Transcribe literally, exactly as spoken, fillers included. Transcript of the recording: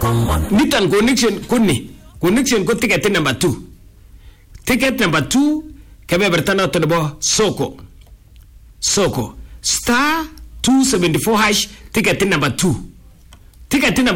Nitan connection kuni. Connection ko ticket number two. Ticket number two kebe bertana to the soko. Soko. Star two seventy-four hash ticket number two. Ticket number